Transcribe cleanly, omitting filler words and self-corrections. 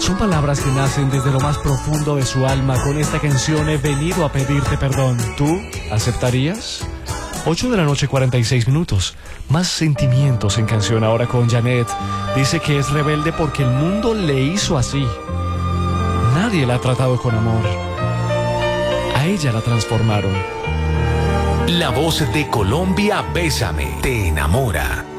Son palabras que nacen desde lo más profundo de su alma. Con esta canción he venido a pedirte perdón. ¿Tú aceptarías? 8 de la noche, 46 minutos. Más sentimientos en canción ahora con Janet. Dice que es rebelde porque el mundo le hizo así. Nadie la ha tratado con amor. A ella la transformaron. La voz de Colombia, Bésame, te enamora.